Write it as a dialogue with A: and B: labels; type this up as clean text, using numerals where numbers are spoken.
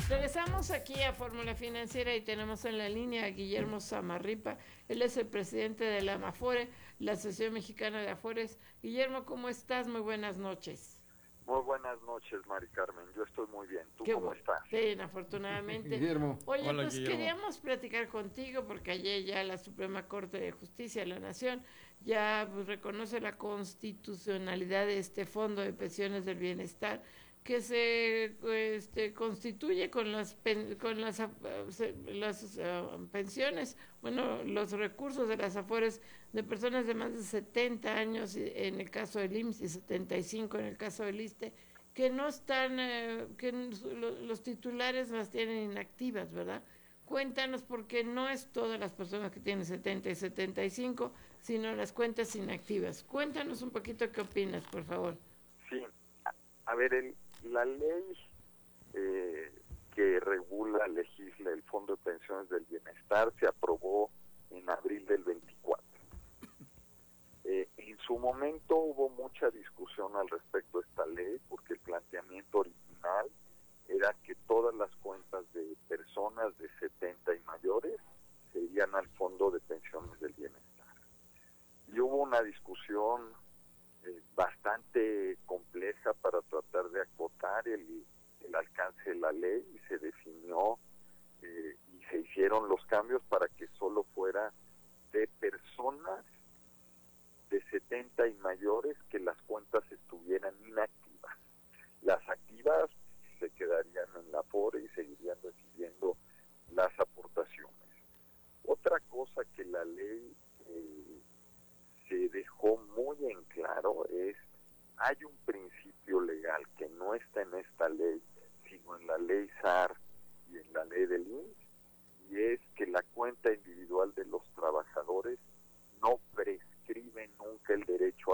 A: Regresamos aquí a Fórmula Financiera y tenemos en la línea a Guillermo Zamarripa. Él es el presidente de la AMAFORE, la Asociación Mexicana de Afores. Guillermo, ¿cómo estás? Muy buenas noches.
B: Muy buenas noches, Mari Carmen. Yo estoy muy bien. ¿Tú cómo estás?
A: Bien, afortunadamente.
C: Guillermo.
A: Oye,
C: Hola,
A: pues
C: Guillermo.
A: queríamos platicar contigo porque ayer ya la Suprema Corte de Justicia de la Nación ya reconoce la constitucionalidad de este Fondo de Pensiones del Bienestar que se constituye con las pensiones, bueno, los recursos de las Afores de personas de más de 70 años en el caso del IMSS y 75 en el caso del ISSSTE, que no están, los titulares las tienen inactivas, ¿verdad? Cuéntanos, porque no es todas las personas que tienen 70 y 75, sino las cuentas inactivas. Cuéntanos un poquito qué opinas, por favor.
B: Sí, a ver, la ley que regula, legisla el Fondo de Pensiones del Bienestar se aprobó en abril del 24. En su momento hubo mucha discusión al respecto de esta ley, porque el planteamiento original era que todas las cuentas de personas de 70 y mayores se irían al Fondo de Pensiones del Bienestar. Y hubo una discusión bastante compleja para tratar de acotar el alcance de la ley, y se definió y se hicieron los cambios para que solo fuera de personas de 70 y mayores que las cuentas estuvieran inactivas. Las activas